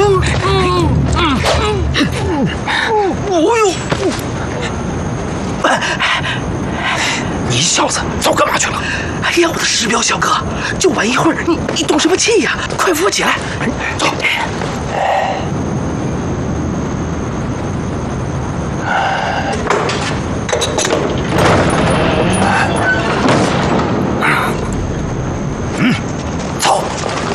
哦呦！你小子早干嘛去了？哎呀，我的石彪小哥，就玩一会儿，你动什么气呀？快扶我起来！走。走。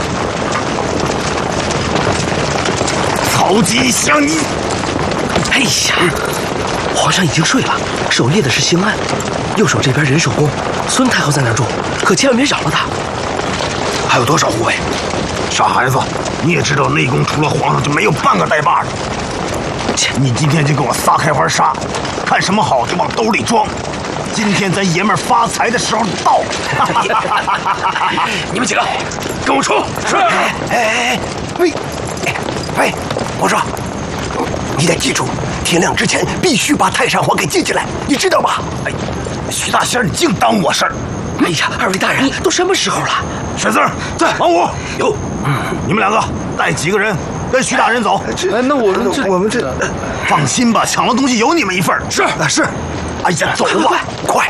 曹吉祥，你！ 哎呀，皇上已经睡了，守夜的是兴安，右手这边仁寿宫，孙太后在那儿住，可千万别扰了他。 还有多少护卫？傻孩子，你也知道内宫除了皇上就没有半个带把的。你今天就给我撒开玩杀，看什么好就往兜里装。今天咱爷们儿发财的时候到了。 你们几个跟我出！是。 喂，皇上，你得记住，天亮之前必须把太上皇给接进来，你知道吗？ 哎，徐大仙，你净耽误我事儿！ 哎呀，二位大人，都什么时候了？ 沈四， 在。 王五有。 你们两个带几个人跟徐大人走。 那我们这， 放心吧，抢了东西有你们一份。 是。 哎呀，走吧， 快！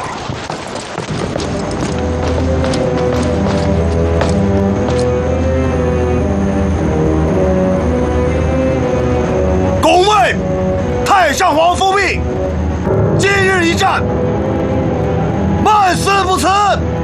拱卫，太上皇复命，今日一战，万死不辞。